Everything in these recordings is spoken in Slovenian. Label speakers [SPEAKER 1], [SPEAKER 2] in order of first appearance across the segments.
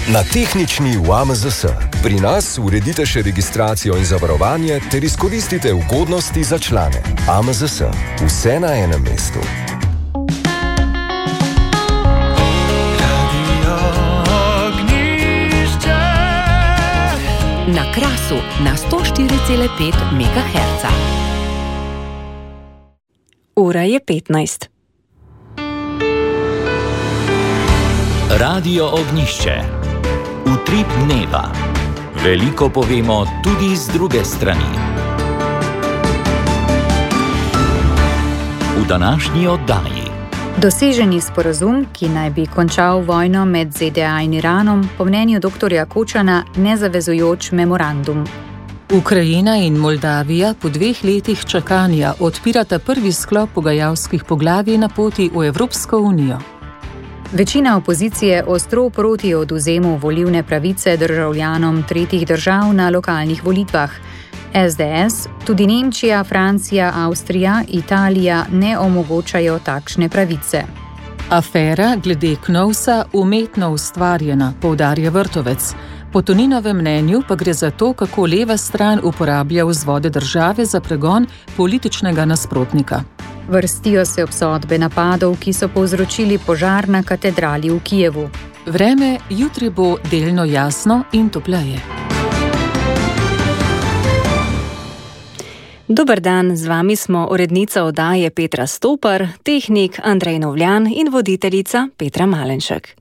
[SPEAKER 1] Na tehnični v AMZS. Pri nas uredite še registracijo in zavarovanje ter izkoristite ugodnosti za člane. AMZS. Vse na enem mestu.
[SPEAKER 2] Na Krasu na 104,5 MHz.
[SPEAKER 3] Ura je 15.
[SPEAKER 4] Radio Ognjišče. Utrip dneva. Veliko povemo tudi z druge strani. V današnji oddaji.
[SPEAKER 5] Doseženi sporazum, ki naj bi končal vojno med ZDA in Iranom, po mnenju dr. Kučana nezavezujoč memorandum.
[SPEAKER 6] Ukrajina in Moldavija po 2 letih čakanja odpirata prvi sklop pogajalskih poglavij na poti v Evropsko unijo.
[SPEAKER 5] Večina opozicije ostro proti odvzemu volilne pravice državljanom tretjih držav na lokalnih volitvah. SDS, tudi Nemčija, Francija, Avstrija, Italija ne omogočajo takšne pravice.
[SPEAKER 6] Afera glede Knovsa umetno ustvarjena, poudarja Vrtovec. Po Toninovem mnenju pa gre za to, kako leva stran uporablja vzvode države za pregon političnega nasprotnika.
[SPEAKER 5] Vrstijo se obsodbe napadov, ki so povzročili požar na katedrali v Kijevu.
[SPEAKER 6] Vreme jutri bo delno jasno in topleje.
[SPEAKER 3] Dober dan, z vami smo urednica oddaje Petra Stopar, tehnik Andrej Novljan in voditeljica Petra Malenšek.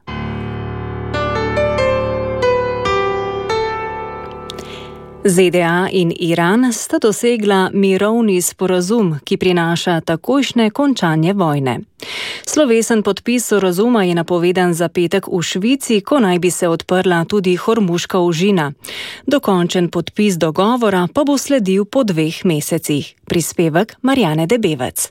[SPEAKER 3] ZDA in Iran sta dosegla mirovni sporazum, ki prinaša takojšnje končanje vojne. Slovesen podpis sporazuma je napovedan za petek v Švici, ko naj bi se odprla tudi Hormuška ožina. Dokončen podpis dogovora pa bo sledil po 2 mesecih. Prispevek Marjane Debevec.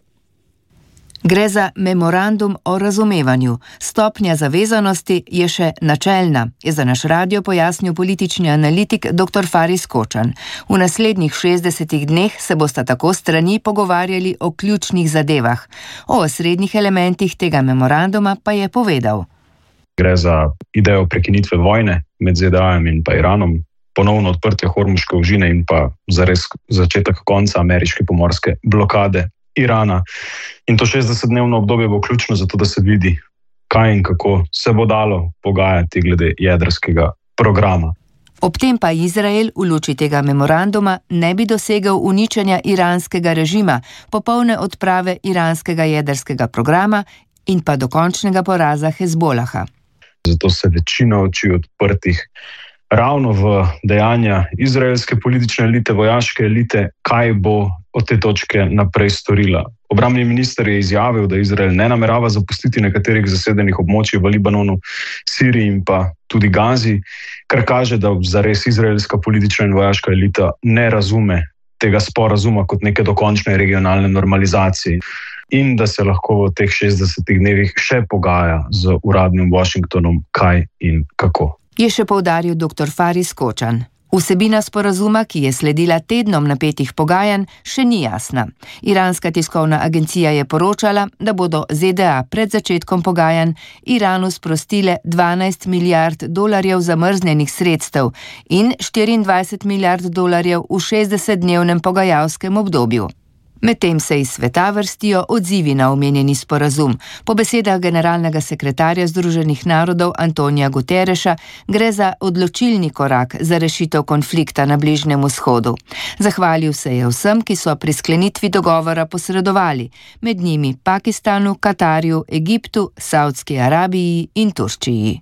[SPEAKER 7] Gre za memorandum o razumevanju. Stopnja zavezanosti je še načelna, je za naš radio pojasnil politični analitik dr. Faris Kočan. V naslednjih 60 dneh se bosta tako strani pogovarjali o ključnih zadevah. O osrednjih elementih tega memoranduma pa je povedal.
[SPEAKER 8] Gre za idejo prekinitve vojne med ZDA-jem in pa Iranom, ponovno odprtje Hormuške ožine in pa zares začetek konca ameriške pomorske blokade Irana. In to 60-dnevno obdobje bo ključno za to, da se vidi, kaj in kako se bo dalo pogajati glede jedrskega programa.
[SPEAKER 7] Ob tem pa Izrael v luči tega memoranduma ne bi dosegel uničenja iranskega režima, popolne odprave iranskega jedrskega programa in pa dokončnega poraza Hezbolaha.
[SPEAKER 8] Zato se večina oči odprtih ravno v dejanja izraelske politične elite, vojaške elite, kaj bo od te točke naprej storila. Obrambni minister je izjavil, da Izrael ne namerava zapustiti nekaterih zasedenih območij v Libanonu, Siriji in pa tudi Gazi, kar kaže, da zares izraelska politična in vojaška elita ne razume tega sporazuma kot neke dokončne regionalne normalizacije in da se lahko v teh 60 dnevih še pogaja z uradnim Washingtonom, kaj in kako.
[SPEAKER 7] Je še poudaril dr. Faris Kočan. Vsebina sporazuma, ki je sledila tednom napetih pogajanj, še ni jasna. Iranska tiskovna agencija je poročala, da bodo ZDA pred začetkom pogajanj Iranu sprostile $12 milijard zamrznjenih sredstev in $24 milijard v 60-dnevnem pogajalskem obdobju. Medtem se iz sveta vrstijo odzivi na omenjeni sporazum. Po besedah generalnega sekretarja Združenih narodov Antonija Guterreša gre za odločilni korak za rešitev konflikta na Bližnjem vzhodu. Zahvalil se je vsem, ki so pri sklenitvi dogovora posredovali, med njimi Pakistanu, Katarju, Egiptu, Saudski Arabiji in Turčiji.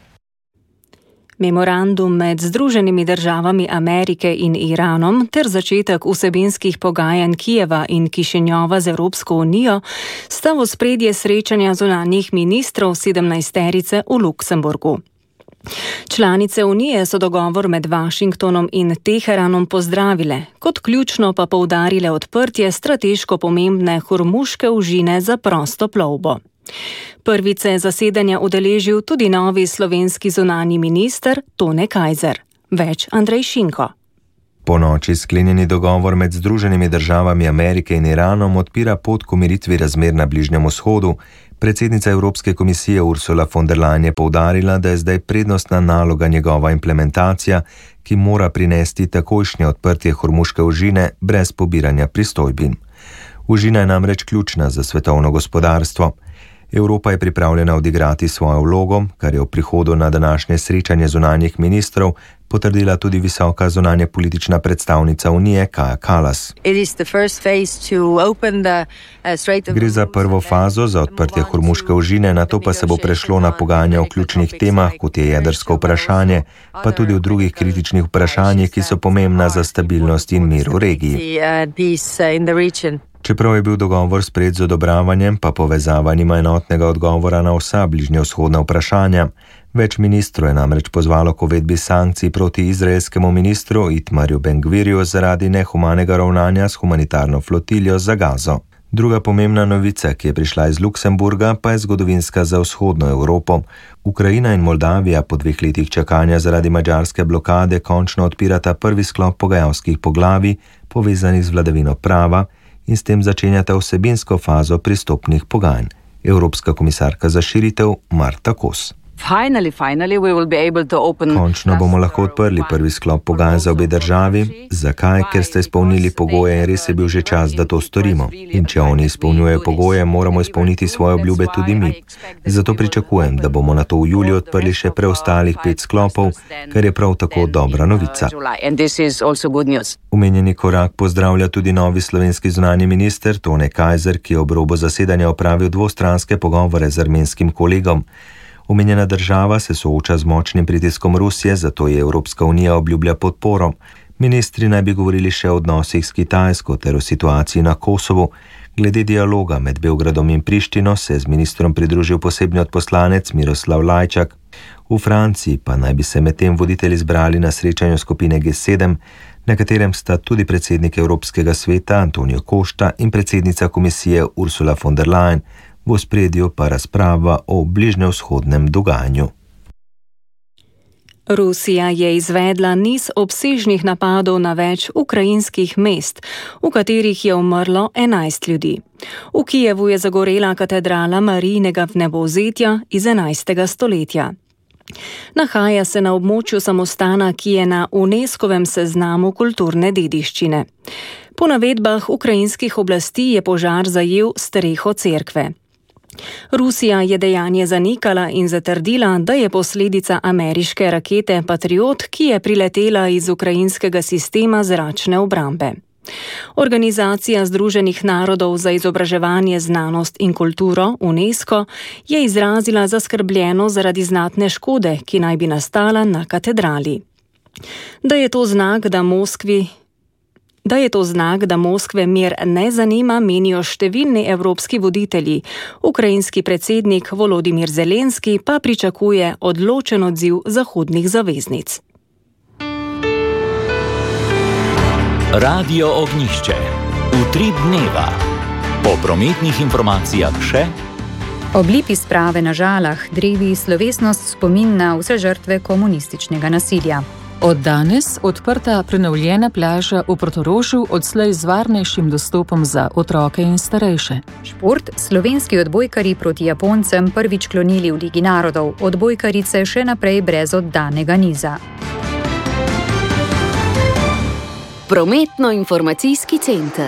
[SPEAKER 3] Memorandum med Združenimi državami Amerike in Iranom ter začetek vsebinskih pogajanj Kijeva in Kišinjova z Evropsko unijo sta v ospredje srečanja zunanjih ministrov 17-terice v Luksemburgu. Članice unije so dogovor med Washingtonom in Teheranom pozdravile, kot ključno pa poudarile odprtje strateško pomembne Hormuške ožine za prosto plovbo. Prvič se je zasedanja udeležil tudi novi slovenski zunanji minister Tone Kajzer. Več Andrej Šinko.
[SPEAKER 9] Po noči sklenjeni dogovor med Združenimi državami Amerike in Iranom odpira pot k umiritvi razmer na Bližnjem vzhodu, Predsednica Evropske komisije Ursula von der Leyen je poudarila, da je zdaj prednostna naloga njegova implementacija, ki mora prinesti takojšnje odprtje Hormuške ožine brez pobiranja pristojbin. Ožina je namreč ključna za svetovno gospodarstvo. Evropa je pripravljena odigrati svojo vlogo, kar je v prihodu na današnje srečanje zunanjih ministrov potrdila tudi visoka zunanje politična predstavnica Unije Kaja Kallas. Gre za prvo fazo za odprtje Hormuške ožine, nato pa se bo prešlo na pogajanja o ključnih temah, kot je jedrsko vprašanje, pa tudi v drugih kritičnih vprašanjih, ki so pomembna za stabilnost in mir v regiji. Čeprav je bil dogovor sprejet z odobravanjem, pa povezava nima enotnega odgovora na vsa bližnjevzhodna vprašanja. Več ministrov je namreč pozvalo k uvedbi sankcij proti izraelskemu ministru Itmarju Ben-Gvirju zaradi nehumanega ravnanja s humanitarno flotiljo za Gazo. Druga pomembna novica, ki je prišla iz Luksemburga, pa je zgodovinska za vzhodno Evropo. Ukrajina in Moldavija po 2 letih čakanja zaradi madžarske blokade končno odpirata prvi sklop pogajalskih poglavij, povezanih z vladavino prava, in s tem začenjata vsebinsko fazo pristopnih pogajanj. Evropska komisarka za širitev Marta Kos. Končno bomo lahko odprli prvi sklop pogajanj za obe državi. Zakaj? Ker ste izpolnili pogoje in res je bil že čas, da to storimo. In če oni izpolnjujejo pogoje, moramo izpolniti svoje obljube tudi mi. Zato pričakujem, da bomo na to v juliju odprli še preostalih 5 sklopov, kar je prav tako dobra novica. Omenjeni korak pozdravlja tudi novi slovenski zunanji minister Tone Kajzer, ki je ob robu zasedanja opravil dvostranske pogovore z armenskim kolegom. Omenjena država se sooča z močnim pritiskom Rusije, zato je Evropska unija obljublja podporo. Ministri naj bi govorili še o odnosih s Kitajsko ter o situaciji na Kosovu. Glede dialoga med Beogradom in Prištino se je z ministrom pridružil posebni odposlanec Miroslav Lajčak. V Franciji pa naj bi se medtem voditelji zbrali na srečanju skupine G7, na katerem sta tudi predsednik Evropskega sveta Antonio Costa in predsednica komisije Ursula von der Leyen. V ospredju pa razprava o bližnjevzhodnem dogajanju.
[SPEAKER 3] Rusija je izvedla niz obsežnih napadov na več ukrajinskih mest, v katerih je umrlo 11 ljudi. V Kijevu je zagorela katedrala Marijinega vnebovzetja iz 11. stoletja. Nahaja se na območju samostana, ki je na UNESCO-vem seznamu kulturne dediščine. Po navedbah ukrajinskih oblasti je požar zajel streho cerkve. Rusija je dejanje zanikala in zatrdila, da je posledica ameriške rakete Patriot, ki je priletela iz ukrajinskega sistema zračne obrambe. Organizacija Združenih narodov za izobraževanje, znanost in kulturo, UNESCO, je izrazila zaskrbljenost zaradi znatne škode, ki naj bi nastala na katedrali. Da je to znak, da Moskve mir ne zanima, menijo številni evropski voditelji. Ukrajinski predsednik Volodimir Zelenski pa pričakuje odločen odziv zahodnih zaveznic.
[SPEAKER 4] Radio Ognjišče. Utrip dneva. Po prometnih informacijah še.
[SPEAKER 5] Ob lipi sprave na Žalah drevi slovesnost spomin na vse žrtve komunističnega nasilja.
[SPEAKER 6] Od danes odprta prenovljena plaža v Portorožu odslej z varnejšim dostopom za otroke in starejše.
[SPEAKER 5] Šport, slovenski odbojkarji proti Japoncem prvič klonili v Ligi narodov, odbojkarice še naprej brez oddanega niza.
[SPEAKER 2] Prometno-informacijski center.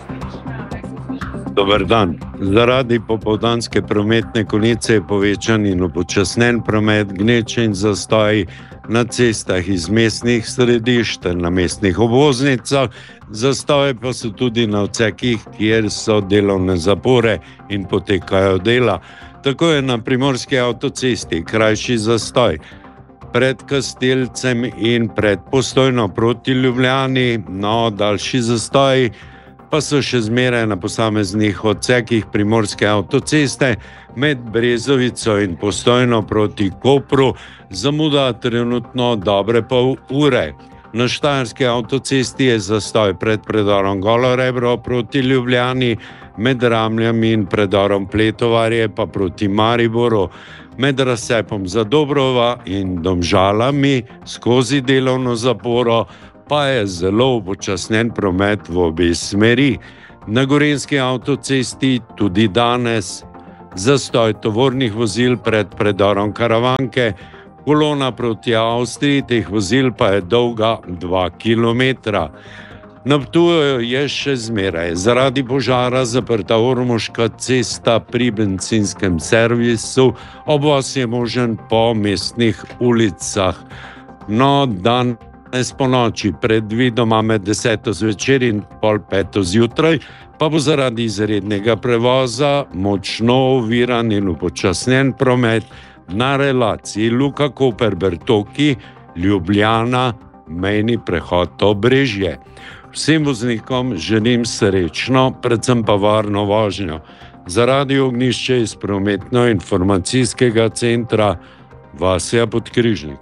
[SPEAKER 10] Dober dan. Zaradi popoldanske prometne konice je povečan in upočasnen promet, gneče in zastoji na cestah iz mestnih središč ter na mestnih obvoznicah, zastoje pa so tudi na odsekih, kjer so delovne zapore in potekajo dela. Tako je na primorski avtocesti krajši zastoj pred Kastelcem in pred Postojno proti Ljubljani, no daljši zastoji pa so še zmeraj na posameznih odsekih primorske avtoceste med Brezovico in Postojno proti Kopru, zamuda trenutno dobre pol ure. Na štajerski avtocesti je zastoj pred predorom Golo Rebro proti Ljubljani, med Ramljami in predorom Pletovarje pa proti Mariboru, med razcepom Zadobrova in Domžalami skozi delovno zaporo pa je zelo upočasnen promet v obe smeri. Na gorenjski avtocesti tudi danes zastoj tovornih vozil pred predorom Karavanke, kolona proti Avstriji teh vozil pa je dolga 2 kilometra. Na Ptuju je še zmeraj zaradi požara zaprta Ormoška cesta pri bencinskem servisu, obvoz je možen po mestnih ulicah. No, danes po noči, predvidoma med 10. zvečer in 4:30 zjutraj, pa bo zaradi izrednega prevoza močno oviran in upočasnjen promet na relaciji Luka Koper-Bertoki, Ljubljana, mejni prehod Obrežje. Vsem voznikom želim srečno, predvsem pa varno vožnjo. Za Radio Ognjišče iz prometno-informacijskega centra Vasja Podkrižnik.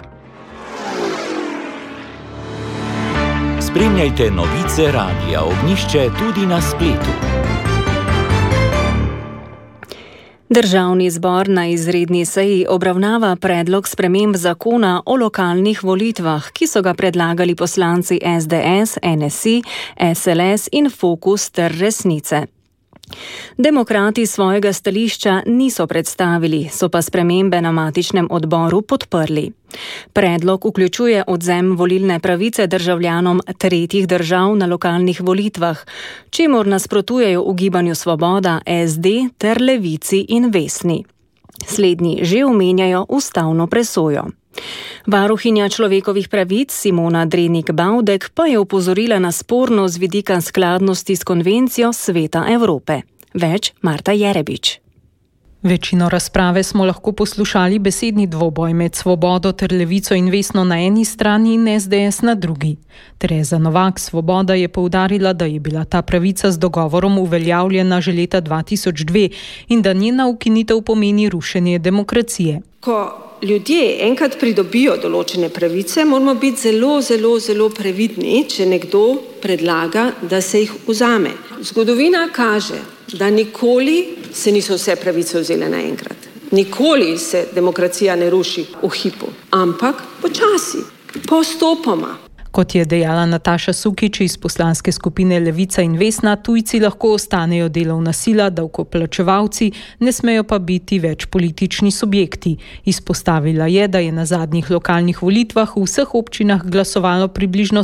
[SPEAKER 4] Spremljajte novice Radia Ognjišče tudi na spletu.
[SPEAKER 3] Državni zbor na izredni seji obravnava predlog sprememb zakona o lokalnih volitvah, ki so ga predlagali poslanci SDS, NSI, SLS in Fokus ter Resnice. Demokrati svojega stališča niso predstavili, so pa spremembe na matičnem odboru podprli. Predlog vključuje odvzem volilne pravice državljanom tretjih držav na lokalnih volitvah, čemur nasprotujejo v Gibanju Svoboda, SD ter Levici in Vesni. Slednji že omenjajo ustavno presojo. Varuhinja človekovih pravic Simona Drenik-Bavdek pa je opozorila na sporno z vidika skladnosti s konvencijo Sveta Evrope. Več Marta Jerebič.
[SPEAKER 11] Večino razprave smo lahko poslušali besedni dvoboj med Svobodo ter Levico in Vesno na eni strani in SDS na drugi. Tereza Novak Svoboda je poudarila, da je bila ta pravica z dogovorom uveljavljena že leta 2002 in da njena ukinitev pomeni rušenje demokracije.
[SPEAKER 12] Ko ljudje enkrat pridobijo določene pravice, moramo biti zelo previdni, če nekdo predlaga, da se jih vzame. Zgodovina kaže, da nikoli se niso vse pravice vzele naenkrat. Nikoli se demokracija ne ruši v hipu, ampak počasi, postopoma.
[SPEAKER 11] Kot je dejala Nataša Sukič iz poslanske skupine Levica in Vesna, tujci lahko ostanejo delovna sila, davkoplačevalci, ne smejo pa biti več politični subjekti. Izpostavila je, da je na zadnjih lokalnih volitvah v vseh občinah glasovalo približno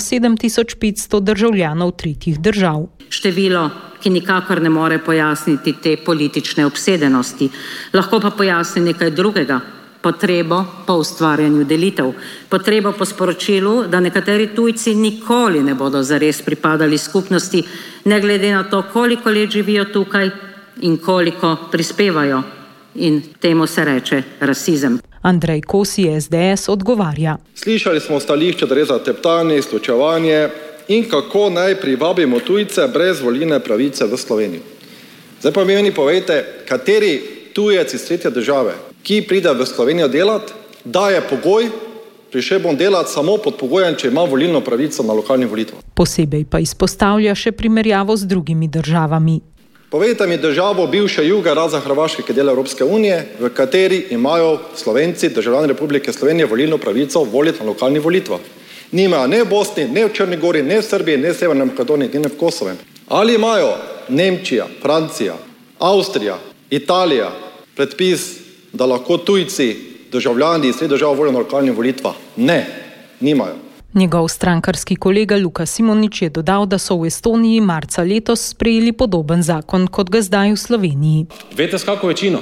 [SPEAKER 11] 7500 državljanov tretjih držav.
[SPEAKER 13] Število, ki nikakor ne more pojasniti te politične obsedenosti, lahko pa pojasni nekaj drugega. Potrebo po ustvarjanju delitev, potrebo po sporočilu, da nekateri tujci nikoli ne bodo zares pripadali skupnosti, ne glede na to, koliko let živijo tukaj in koliko prispevajo. In temu se reče rasizem.
[SPEAKER 11] Andrej Kosi, SDS, odgovarja.
[SPEAKER 14] Slišali smo stališče, da gre za teptanje, izključevanje in kako naj privabimo tujce brez volilne pravice v Slovenijo. Zdaj pa mi povejte, kateri tujec iz tretje države, ki pride v Slovenijo delati, daje pogoj, prišel bom delati samo pod pogojem, če ima volilno pravico na lokalnih volitvah.
[SPEAKER 11] Posebej pa izpostavlja še primerjavo z drugimi državami.
[SPEAKER 14] Povejte mi državo bivše Juge, razen Hrvaške, ki je del Evropske unije, v kateri imajo Slovenci, državljani Republike Slovenije, volilno pravico voliti na lokalnih volitvah. Nimajo ne v Bosni, ne v Črni Gori, ne v Srbiji, ne v Severni Makedoniji, ne v Kosovem. Ali imajo Nemčija, Francija, Avstrija, Italija predpis, da lahko tujci, državljani iz tretjih držav volijo na lokalnih volitvah? Ne, nimajo.
[SPEAKER 11] Njegov strankarski kolega Luka Simonič je dodal, da so v Estoniji marca letos sprejeli podoben zakon, kot ga zdaj v Sloveniji.
[SPEAKER 15] Veste, s kako večino?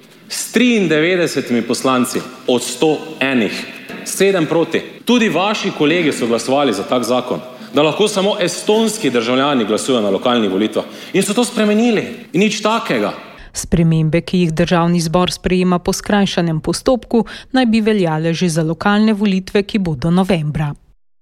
[SPEAKER 15] S 93 poslanci od 101, 7 proti. Tudi vaši kolegi so glasovali za tak zakon, da lahko samo estonski državljani glasujejo na lokalnih volitvah. In so to spremenili. In nič takega.
[SPEAKER 11] Spremembe, ki jih državni zbor sprejema po skrajšanem postopku, naj bi veljale že za lokalne volitve, ki bodo novembra.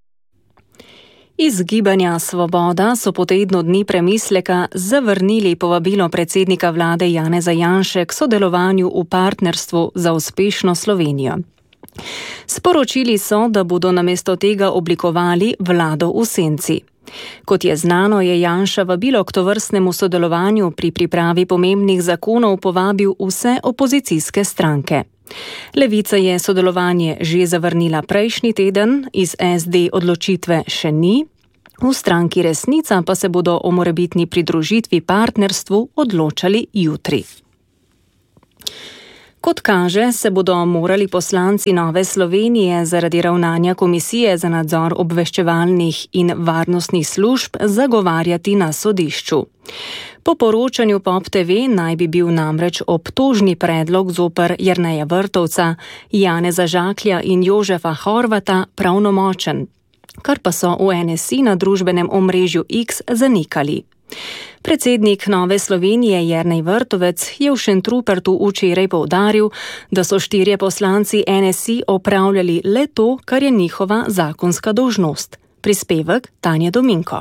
[SPEAKER 3] Iz Gibanja Svoboda so po tednu dni premisleka zavrnili povabilo predsednika vlade Janeza Janše k sodelovanju v partnerstvu za uspešno Slovenijo. Sporočili so, da bodo namesto tega oblikovali vlado v senci. Kot je znano, je Janša vabilo k tovrstnemu sodelovanju pri pripravi pomembnih zakonov povabil vse opozicijske stranke. Levica je sodelovanje že zavrnila prejšnji teden, iz SD odločitve še ni, v stranki Resnica pa se bodo o morebitni pridružitvi partnerstvu odločali jutri. Kot kaže, se bodo morali poslanci Nove Slovenije zaradi ravnanja Komisije za nadzor obveščevalnih in varnostnih služb zagovarjati na sodišču. Po poročanju POP TV naj bi bil namreč obtožni predlog zoper Jerneja Vrtovca, Janeza Žaklja in Jožefa Horvata pravnomočen, kar pa so v NSI na družbenem omrežju X zanikali. Predsednik Nove Slovenije Jernej Vrtovec je v Šentrupertu včeraj poudaril, da so 4 poslanci NSI opravljali le to, kar je njihova zakonska dolžnost. Prispevek Tanja Dominko.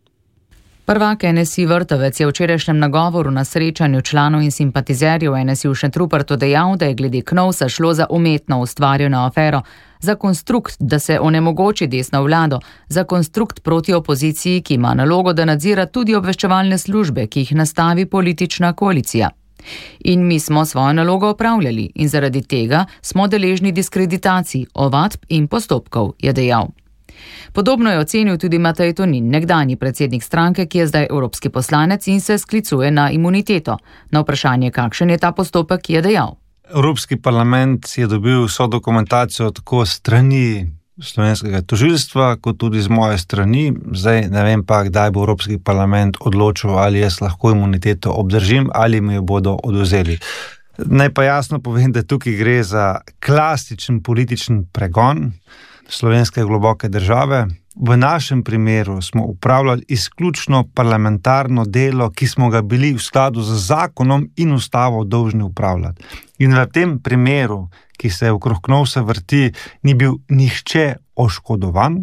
[SPEAKER 5] Prvak NSI Vrtovec je v včerajšnjem nagovoru na srečanju članov in simpatizerjev NSI v Šentrupertu dejal, da je glede Knovsa šlo za umetno ustvarjeno afero, za konstrukt, da se onemogoči desno vlado, za konstrukt proti opoziciji, ki ima nalogo, da nadzira tudi obveščevalne službe, ki jih nastavi politična koalicija. In mi smo svojo nalogo opravljali in zaradi tega smo deležni diskreditacij, ovadb in postopkov, je dejal. Podobno je ocenil tudi Matej Tonin, nekdanji predsednik stranke, ki je zdaj evropski poslanec in se sklicuje na imuniteto. Na vprašanje, kakšen je ta postopek, je dejal.
[SPEAKER 16] Evropski parlament je dobil vso dokumentacijo tako strani slovenskega tožilstva, kot tudi z moje strani. Zdaj ne vem pa, kdaj bo Evropski parlament odločil, ali jaz lahko imuniteto obdržim ali mi jo bodo odvzeli. Naj pa jasno povem, da tukaj gre za klasičen političen pregon slovenske globoke države. V našem primeru smo upravljali izključno parlamentarno delo, ki smo ga bili v skladu z zakonom in ustavo dolžni upravljati. In v tem primeru, ki se okrog Knovsa vrti, ni bil nihče oškodovan,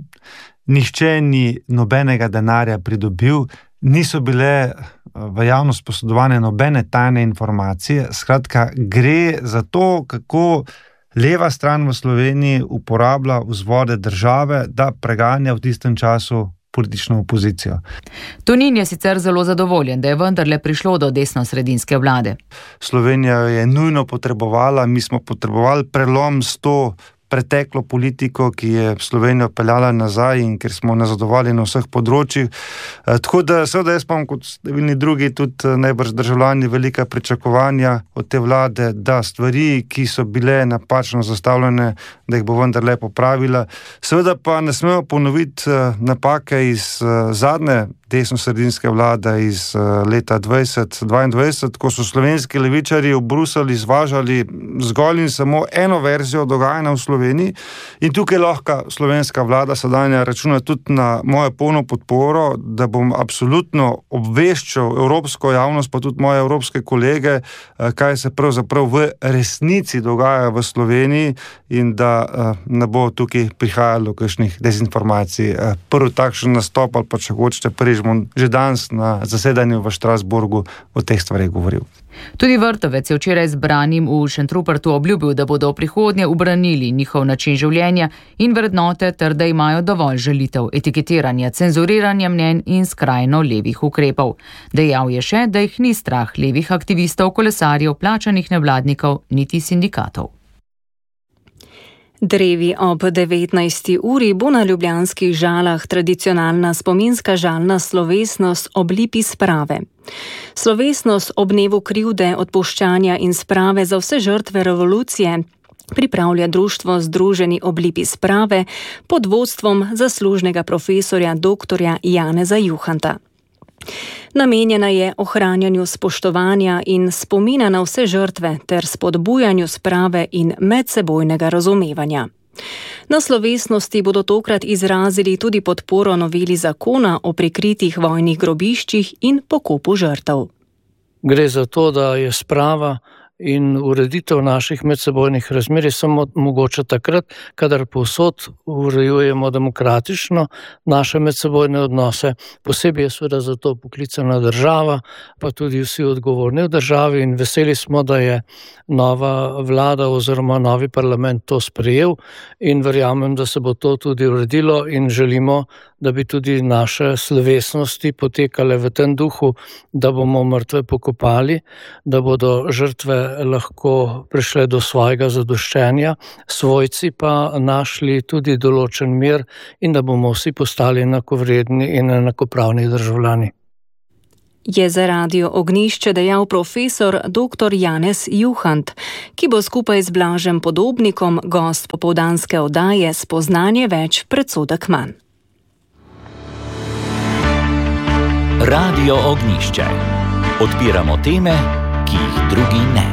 [SPEAKER 16] nihče ni nobenega denarja pridobil, niso bile v javnost posredovane nobene tajne informacije. Skratka, gre za to, kako leva stran v Sloveniji uporablja vzvode države, da preganja v tistem času politično opozicijo.
[SPEAKER 5] Tonin je sicer zelo zadovoljen, da je vendarle prišlo do desno-sredinske vlade.
[SPEAKER 16] Slovenija je nujno potrebovala, mi smo potrebovali prelom s to preteklo politiko, ki je Slovenijo peljala nazaj in ker smo nazadovali na vseh področjih. Tako da seveda jaz pa kot številni drugi tudi najbrž državljani velika pričakovanja od te vlade, da stvari, ki so bile napačno zastavljene, da jih bo vendarle popravila. Seveda pa ne smemo ponoviti napake iz zadnje desno-sredinske vlade iz leta 2022, ko so slovenski levičarji v Bruselj izvažali zgolj in samo eno verzijo dogajanja v Sloveniji. In tukaj lahko slovenska vlada sedanja računa tudi na mojo polno podporo, da bom absolutno obveščal evropsko javnost, pa tudi moje evropske kolege, kaj se pravzaprav v resnici dogaja v Sloveniji in da ne bo tukaj prihajalo kakšnih dezinformacij. Prvi takšen nastop ali pa če hočete že danes na zasedanju v Štrasburgu o teh stvarih govoril.
[SPEAKER 5] Tudi Vrtovec je včeraj zbranim v Šentrupertu obljubil, da bodo v prihodnje ubranili njihov način življenja in vrednote ter da imajo dovolj žalitev, etiketiranja, cenzuriranja mnenj in skrajno levih ukrepov. Dejal je še, da jih ni strah levih aktivistov, kolesarjev, plačanih nevladnikov, niti sindikatov.
[SPEAKER 3] Drevi ob 19. uri bo na ljubljanskih Žalah tradicionalna spominska žalna slovesnost ob lipi sprave. Slovesnost ob dnevu krivde, odpuščanja in sprave za vse žrtve revolucije pripravlja društvo Združeni ob lipi sprave pod vodstvom zaslužnega profesorja dr. Janeza Juhanta. Namenjena je ohranjanju spoštovanja in spomina na vse žrtve ter spodbujanju sprave in medsebojnega razumevanja. Na slovesnosti bodo tokrat izrazili tudi podporo noveli zakona o prikritih vojnih grobiščih in pokopu žrtev.
[SPEAKER 17] Gre za to, da je sprava in ureditev naših medsebojnih razmerij samo mogoče takrat, kadar povsod urejujemo demokratično naše medsebojne odnose. Posebej je seveda za to poklicana država, pa tudi vsi odgovorni v državi in veseli smo, da je nova vlada oziroma novi parlament to sprejel in verjamem, da se bo to tudi uredilo in želimo, da bi tudi naše slovesnosti potekale v tem duhu, da bomo mrtve pokopali, da bodo žrtve lahko prišle do svojega zadoščenja, svojci pa našli tudi določen mir in da bomo vsi postali enakovredni in enakopravni državljani.
[SPEAKER 3] je za Radio Ognjišče dejal profesor dr. Janez Juhant, ki bo skupaj z Blažem Podobnikom gost popoldanske oddaje Spoznanje več, predsodek manj.
[SPEAKER 4] Radio Ognjišče. Odpiramo teme, ki jih drugi ne.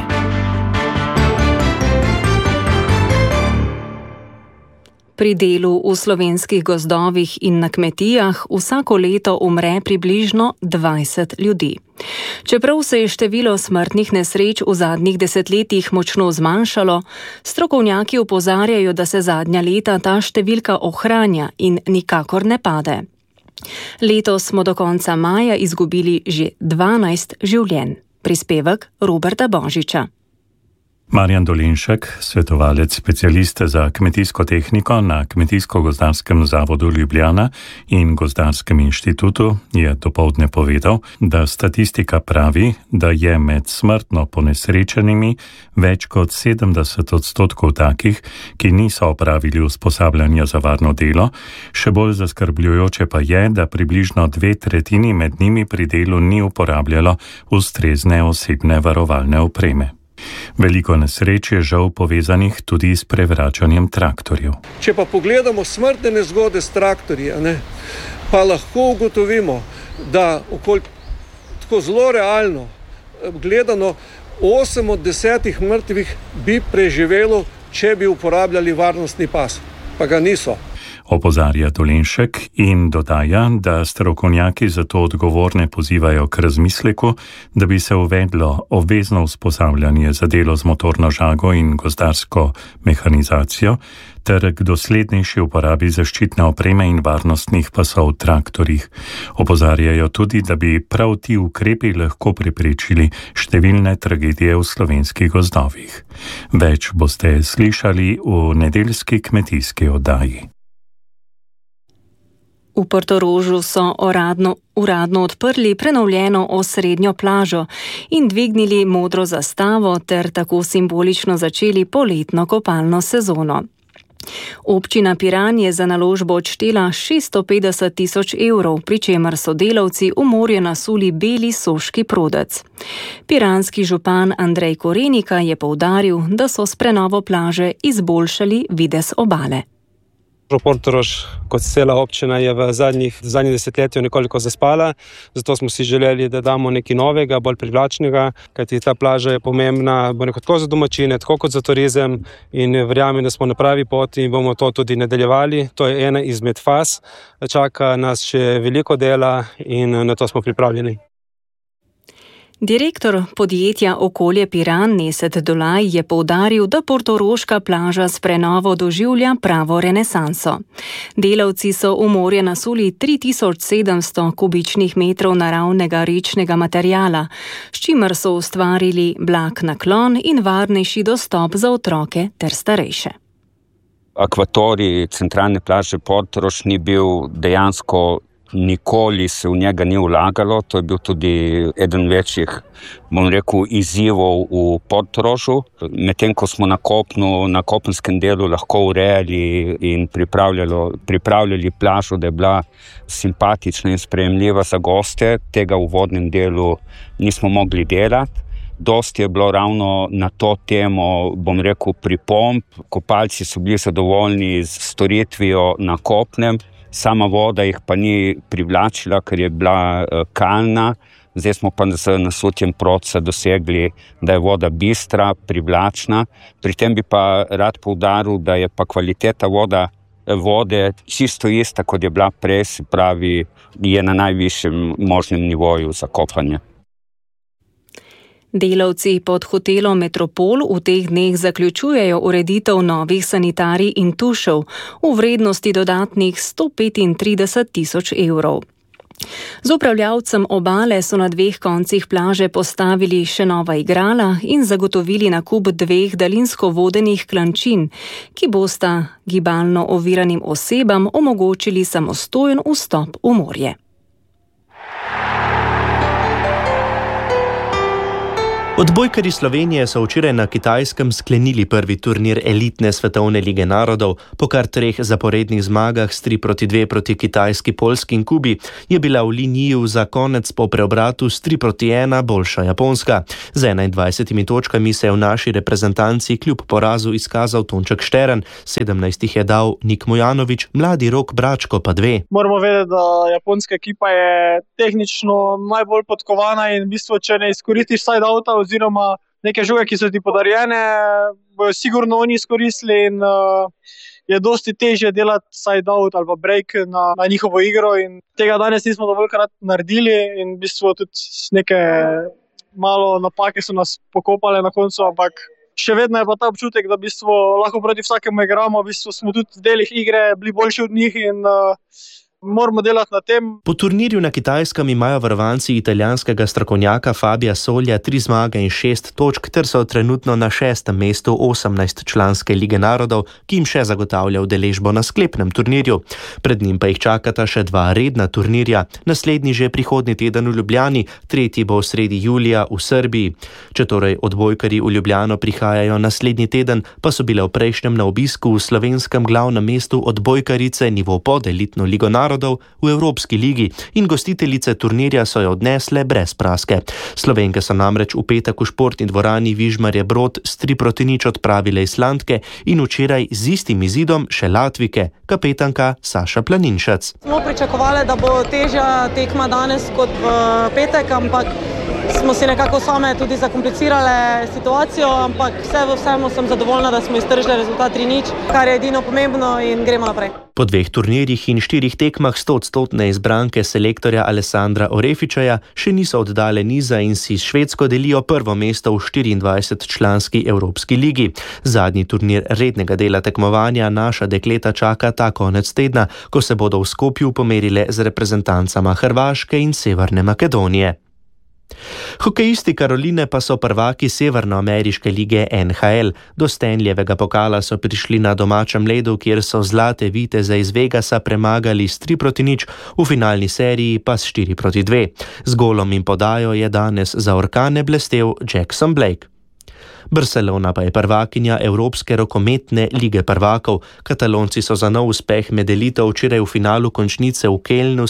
[SPEAKER 3] Pri delu v slovenskih gozdovih in na kmetijah vsako leto umre približno 20 ljudi. Čeprav se je število smrtnih nesreč v zadnjih desetletjih močno zmanjšalo, strokovnjaki opozarjajo, da se zadnja leta ta številka ohranja in nikakor ne pade. Letos smo do konca maja izgubili že 12 življenj. Prispevek Roberta Božiča.
[SPEAKER 18] Marjan Dolinšek, svetovalec specialista za kmetijsko tehniko na Kmetijsko-gozdarskem zavodu Ljubljana in Gozdarskem inštitutu, je dopoldne povedal, da statistika pravi, da je med smrtno ponesrečenimi več kot 70% takih, ki niso opravili usposabljanja za varno delo, še bolj zaskrbljujoče pa je, da približno 2/3 med njimi pri delu ni uporabljalo ustrezne osebne varovalne opreme. Veliko nesreč je žal povezanih tudi s prevračanjem traktorjev.
[SPEAKER 19] Če pa pogledamo smrtne nezgode s traktorji, pa lahko ugotovimo, da tako zelo realno gledano 8 od 10 mrtvih bi preživelo, če bi uporabljali varnostni pas, pa ga niso.
[SPEAKER 18] Opozarja Dolinšek in dodaja, da strokovnjaki zato odgovorne pozivajo k razmisleku, da bi se uvedlo obvezno usposabljanje za delo z motorno žago in gozdarsko mehanizacijo ter k doslednejši uporabi zaščitne opreme in varnostnih pasov v traktorjih. Opozarjajo tudi, da bi prav ti ukrepi lahko preprečili številne tragedije v slovenskih gozdovih. Več boste slišali v nedeljski kmetijski oddaji.
[SPEAKER 3] V Portorožu so uradno odprli prenovljeno osrednjo plažo in dvignili modro zastavo ter tako simbolično začeli poletno kopalno sezono. Občina Piran je za naložbo odštela 650 000 evrov, pri čemer so delavci v morje nasuli beli soški prodec. Piranski župan Andrej Korenika je poudaril, da so s prenovo plaže izboljšali videz obale.
[SPEAKER 20] Portorož kot cela občina je v zadnjih desetletju nekoliko zaspala, zato smo si želeli, da damo nekaj novega, bolj privlačnega, kajti ta plaža je pomembna tako za domačine, tako kot za turizem in verjamem, da smo na pravi poti in bomo to tudi nadaljevali. To je ena izmed faz, čaka nas še veliko dela in na to smo pripravljeni.
[SPEAKER 3] Direktor podjetja Okolje Piran Neset Dolaj je poudaril, da portoroška plaža s prenovo doživlja pravo renesanso. Delavci so v morje nasuli 3700 kubičnih metrov naravnega rečnega materijala, s čimer so ustvarili blag naklon in varnejši dostop za otroke ter starejše.
[SPEAKER 21] Akvatorij centralne plaže Portorož ni bil dejansko, nikoli se v njega ni vlagalo, to je bil tudi eden večjih, izzivov v Portorožu. Medtem ko smo na kopenskem delu lahko urejali in pripravljali plažo, da je bila simpatična in sprejemljiva za goste, tega v vodnem delu nismo mogli delati. Dosti je bilo ravno na to temo, pripomb. Kopalci so bili zadovoljni z storitvijo na kopnem. Sama voda jih pa ni privlačila, ker je bila kalna. Zdaj smo pa z nasutjem proca dosegli, da je voda bistra, privlačna. Pri tem bi pa rad poudaril, da je pa kvaliteta vode čisto ista, kot je bila prej, se pravi, je na najvišjem možnem nivoju za kopanje.
[SPEAKER 3] Delavci pod hotelom Metropol v teh dneh zaključujejo ureditev novih sanitarij in tušev v vrednosti dodatnih 135 000 evrov. Z upravljavcem obale so na 2 koncih plaže postavili še nova igrala in zagotovili nakup 2 daljinsko vodenih klančin, ki bosta gibalno oviranim osebam omogočili samostojen vstop v morje.
[SPEAKER 1] Odbojkarji Slovenije so včeraj na Kitajskem sklenili prvi turnir elitne svetovne lige narodov. Po kar 3 zaporednih zmagah s 3-2 proti Kitajski, Poljski in Kubi je bila v liniji za konec po preobratu s 3-1 boljša Japonska. Z 21 točkami se je v naši reprezentanci kljub porazu izkazal Tonček Štern, 17 jih je dal Nik Mojanović, mladi Rok Bračko pa 2.
[SPEAKER 22] Moramo vedeti, da japonska ekipa je tehnično najbolj podkovana in v bistvu, če ne izkoristiš side-outa oziroma neke žoge, ki so ti podarjene, bojo sigurno oni izkoristili in je dosti težje delati side-out ali pa break na njihovo igro in tega danes nismo dovoljkrat naredili in v bistvu tudi neke malo napake so nas pokopale na koncu, ampak še vedno je pa ta občutek, da v bistvu lahko proti vsakemu igramo, v bistvu smo tudi v delih igre bili boljši od njih in moramo delati na tem.
[SPEAKER 1] Po turnirju na Kitajskem imajo varovanci italijanskega strokovnjaka Fabija Solja 3 zmage in 6 točk ter so trenutno na 6. mestu 18-članske lige narodov, ki jim še zagotavlja udeležbo na sklepnem turnirju. Pred njim pa jih čakata še 2 redna turnirja, naslednji že prihodnji teden v Ljubljani, tretji bo v sredi julija v Srbiji. Če torej odbojkarji v Ljubljano prihajajo naslednji teden, pa so bile v prejšnjem na obisku v slovenskem glavnem mestu odbojkarice nivo pod elitno ligo narodov v Evropski ligi in gostiteljice turnirja so jo odnesle brez praske. Slovenke so namreč v petek v športni dvorani Vižmarje Brod s 3-0 odpravile Islandke in včeraj z istim izidom še Latvike, kapetanka Saša Planinšec.
[SPEAKER 23] Smo pričakovali, da bo težja tekma danes kot v petek, ampak smo si nekako same tudi zakomplicirale situacijo, ampak vse v vsemu sem zadovoljna, da smo iztržili rezultat 3-0, kar je edino pomembno in gremo naprej.
[SPEAKER 1] Po 2 turnirjih in 4 tekmah 100% izbranke selektorja Alessandra Orefičaja še niso oddale niza in si s Švedsko delijo prvo mesto v 24-članski Evropski ligi. Zadnji turnir rednega dela tekmovanja naša dekleta čaka ta konec tedna, ko se bodo v Skopju pomerile z reprezentancama Hrvaške in Severne Makedonije. Hokejisti Karoline pa so prvaki severnoameriške lige NHL. Do Stanleyjevega pokala so prišli na domačem ledu, kjer so zlate viteze iz Vegasa premagali s 3-0, v finalni seriji pa s 4-2. Z golom in podajo je danes za orkane blestel Jackson Blake. Barcelona pa je prvakinja Evropske rokometne lige prvakov. Katalonci so za nov uspeh med elito včeraj v finalu končnice v Kelnu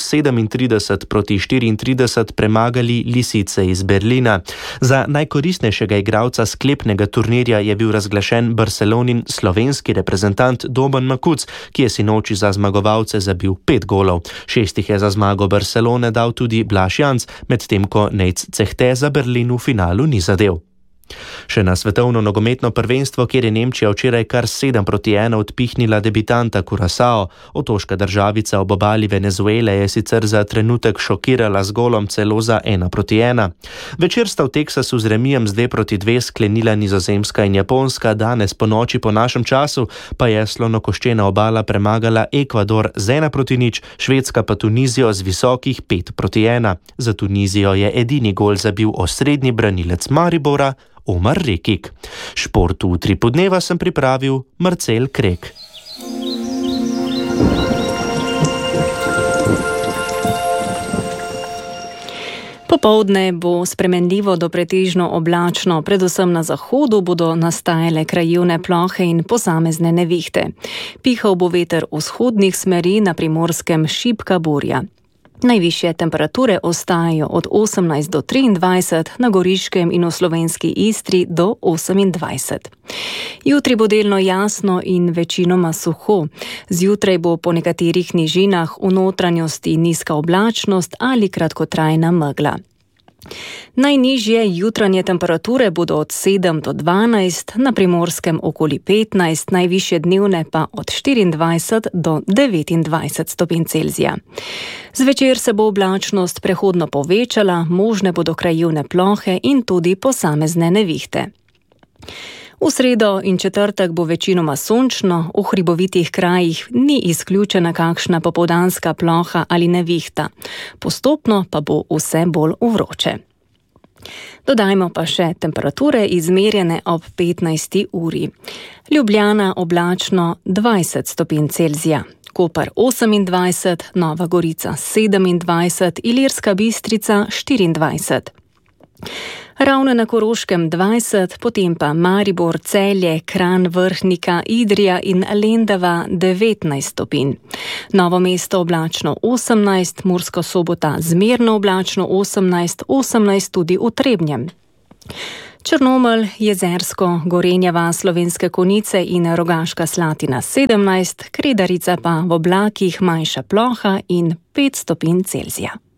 [SPEAKER 1] 37-34 premagali Lisice iz Berlina. Za najkoristnejšega igralca sklepnega turnirja je bil razglašen Barcelonin slovenski reprezentant Domen Makuc, ki je sinoči za zmagovalce zabil 5 golov. 6 jih je za zmago Barcelone dal tudi Blaž Janc, medtem ko Nejc Cehte za Berlin v finalu ni zadel. Še na svetovno nogometno prvenstvo, kjer je Nemčija včeraj kar 7-1 odpihnila debitanta Curaçao. Otoška državica ob obali Venezuele je sicer za trenutek šokirala z golom celo za 1-1. Večer sta v Teksasu z remijem z 2-2 sklenila Nizozemska in Japonska, danes po noči po našem času pa je slonokoščena obala premagala Ekvador z 1-0, Švedska pa Tunizijo z visokih 5-1. Za Tunizijo je edini gol zabil osrednji branilec Maribora Omar Rekik. Šport v Utripu dneva sem pripravil Marcel Krek.
[SPEAKER 3] Popoldne bo spremenljivo do pretežno oblačno, predvsem na zahodu bodo nastajale krajevne plohe in posamezne nevihte. Pihal bo veter vzhodnih smeri, na Primorskem šibka burja. Najvišje temperature ostajajo od 18 do 23, na Goriškem in v slovenski Istri do 28. Jutri bo delno jasno in večinoma suho. Zjutraj bo po nekaterih nižinah v notranjosti nizka oblačnost ali kratkotrajna megla. Najnižje jutranje temperature bodo od 7 do 12, na Primorskem okoli 15, najvišje dnevne pa od 24 do 29 stopinj Celzija. Zvečer se bo oblačnost prehodno povečala, možne bodo krajevne plohe in tudi posamezne nevihte. V sredo in četrtek bo večinoma sončno, v hribovitih krajih ni izključena kakšna popoldanska ploha ali nevihta. Postopno pa bo vse bolj vroče. Dodajmo pa še temperature izmerjene ob 15. uri. Ljubljana oblačno 20 stopinj Celzija, Koper 28, Nova Gorica 27, Ilirska Bistrica 24. Ravno na Koroškem 20, potem pa Maribor, Celje, Kranj, Vrhnika, Idrija in Lendava 19 stopinj. Novo mesto oblačno 18, Murska Sobota zmerno oblačno 18 tudi v Trebnjem. Črnomelj, Jezersko, Gorenja vas, Slovenske Konjice in Rogaška Slatina 17, Kredarica pa v oblakih manjša ploha in 5 stopinj Celzija.